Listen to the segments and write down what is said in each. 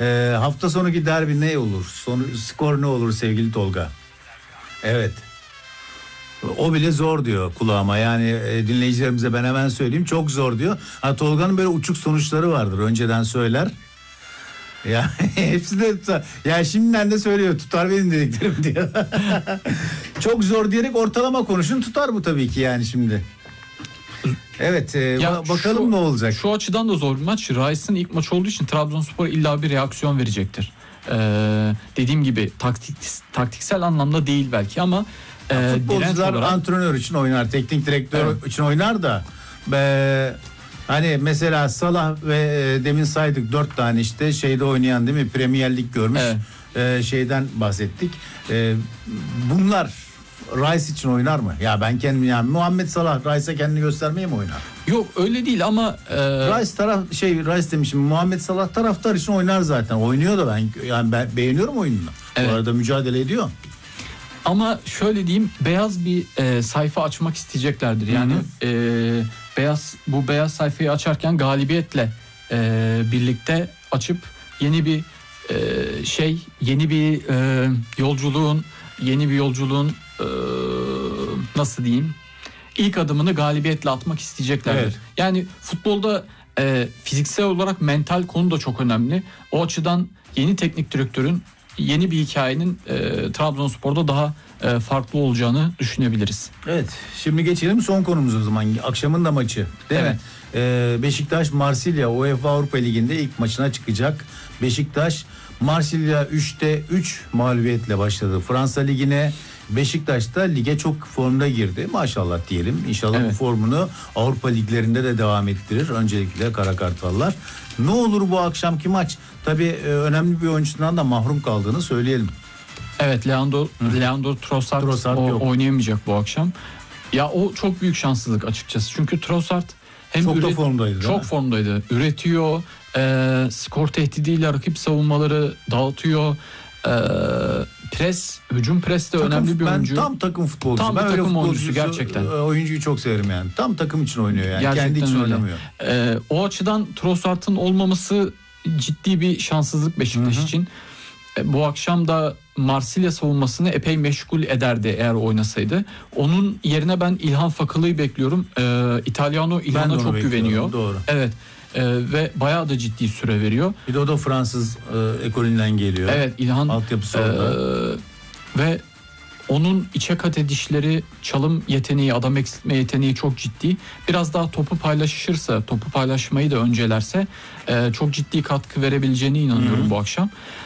Hafta sonraki derbi ne olur? Skor ne olur sevgili Tolga? Evet. O bile zor diyor kulağıma. Yani dinleyicilerimize ben hemen söyleyeyim, çok zor diyor. Tolga'nın böyle uçuk sonuçları vardır. Önceden söyler. Ya hepsi de tutar. Ya şimdiden de söylüyor, tutar benim dediklerim diyor. Çok zor diyerek ortalama konuşun, tutar bu tabii ki yani şimdi. Evet, bakalım ne olacak. Şu açıdan da zor bir maç. Rice'ın ilk maçı olduğu için Trabzonspor illa bir reaksiyon verecektir. Dediğim gibi taktiksel anlamda değil belki ama futbolcular antrenör için oynar, teknik direktör için oynar da hani mesela Salah ve demin saydık 4 tane işte şeyde oynayan, değil mi? Premier Lig görmüş şeyden bahsettik. Bunlar Rice için oynar mı? Ya ben kendim, yani Muhammed Salah Rice'a kendini göstermeye mi oynar? Yok öyle değil ama Rice demişim, Muhammed Salah taraftar için oynar zaten. Oynuyor da ben beğeniyorum oyununu. Evet. Bu arada mücadele ediyor. Ama şöyle diyeyim, beyaz bir sayfa açmak isteyeceklerdir. Yani beyaz sayfayı açarken galibiyetle birlikte açıp yeni bir yolculuğun nasıl diyeyim, ilk adımını galibiyetle atmak isteyeceklerdir. Evet. Yani futbolda fiziksel olarak mental konu da çok önemli. O açıdan yeni teknik direktörün yeni bir hikayenin Trabzonspor'da daha farklı olacağını düşünebiliriz. Evet, şimdi geçelim son konumuza o zaman. Akşamın da maçı, değil mi? Beşiktaş Marsilya UEFA Avrupa Ligi'nde ilk maçına çıkacak. Beşiktaş Marsilya 3'te 3 mağlubiyetle başladı Fransa Ligi'ne. Beşiktaş da lige çok formda girdi. Maşallah diyelim. İnşallah bu formunu Avrupa liglerinde de devam ettirir. Öncelikle Kara Kartallar. Ne olur bu akşamki maç? Tabii önemli bir oyuncusundan da mahrum kaldığını söyleyelim. Evet, Leandro Trossard oynayamayacak bu akşam. Ya o çok büyük şanssızlık açıkçası. Çünkü Trossard hem çok formdaydı. Üretiyor. Skor tehdidiyle rakip savunmaları dağıtıyor. Hücum pres de önemli bir oyuncu. Tam takım futbolcusu. Tam bir takım oyuncusu gerçekten. Oyuncuyu çok severim yani. Tam takım için oynuyor yani. Gerçekten kendi için öyle. oynamıyor. O açıdan Trossard'ın olmaması ciddi bir şanssızlık Beşiktaş için. Bu akşam da Marsilya savunmasını epey meşgul ederdi eğer oynasaydı. Onun yerine ben İlhan Fakılı'yı bekliyorum. İlhan'a çok güveniyor. Doğru. Evet. Ve bayağı da ciddi süre veriyor. Bir de o da Fransız ekolünden geliyor. Evet, İlhan altyapısı orada. Ve onun içe kat edişleri, çalım yeteneği, adam eksiltme yeteneği çok ciddi. Biraz daha topu paylaşmayı da öncelerse çok ciddi katkı verebileceğine inanıyorum bu akşam.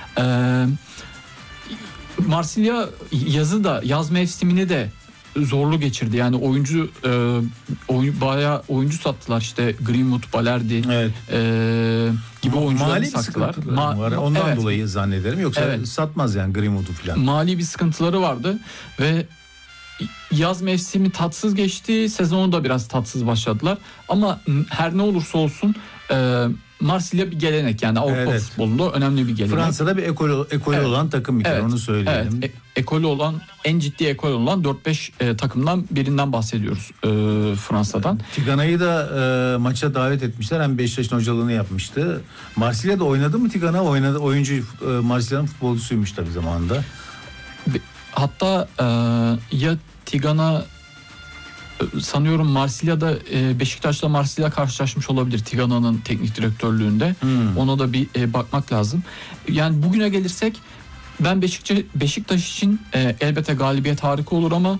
Marsilya yaz mevsimini de zorlu geçirdi. Yani bayağı oyuncu sattılar, işte Greenwood, Balerdi gibi oyuncuları sattılar. Ondan dolayı zannederim. Yoksa satmaz yani Greenwood'u falan. Mali bir sıkıntıları vardı ve yaz mevsimi tatsız geçti. Sezonu da biraz tatsız başladılar. Ama her ne olursa olsun Marsilya bir gelenek, yani Avrupa futbolunda önemli bir gelenek. Fransa'da bir ekolü olan takım bir kere, onu söyleyelim. Evet, ekolü olan, en ciddi ekol olan 4-5 takımdan birinden bahsediyoruz Fransa'dan. Tigana'yı da maça davet etmişler. Hem Beşiktaş'ın hocalığını yapmıştı. Marsilya'da oynadı mı Tigana? Oynadı. Oyuncu Marsilya'nın futbolcusuymuş tabii zamanında. Hatta ya Tigana, sanıyorum Marsilya'da Beşiktaş'la Marsilya karşılaşmış olabilir Tigana'nın teknik direktörlüğünde. Ona da bir bakmak lazım. Yani bugüne gelirsek ben Beşiktaş için elbette galibiyet harika olur ama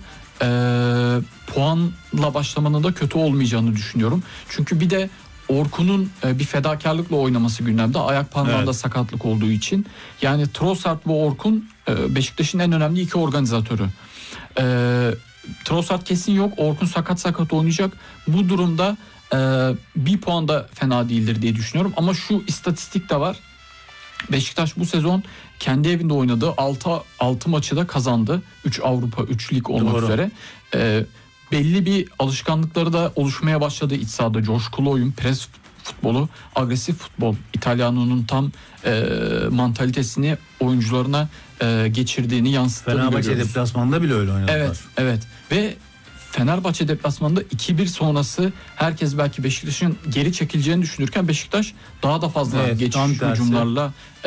puanla başlamanın da kötü olmayacağını düşünüyorum. Çünkü bir de Orkun'un bir fedakarlıkla oynaması gündemde. Ayak parmağında sakatlık olduğu için. Yani Trossard ve Orkun Beşiktaş'ın en önemli iki organizatörü. Trossard kesin yok. Orkun sakat oynayacak. Bu durumda bir puan da fena değildir diye düşünüyorum. Ama şu istatistik de var. Beşiktaş bu sezon kendi evinde oynadığı 6 maçı da kazandı. 3 Avrupa, 3 lig olmak üzere. Belli bir alışkanlıkları da oluşmaya başladı iç sahada. Coşkulu oyun, pres futbolu, agresif futbol. İtalyano'nun tam mantalitesini oyuncularına geçirdiğini, yansıttığını görüyoruz. Fenerbahçe deplasmanında bile öyle oynadılar. Evet. Ve Fenerbahçe deplasmanında 2-1 sonrası herkes belki Beşiktaş'ın geri çekileceğini düşünürken Beşiktaş daha da fazla geçiş hücumlarla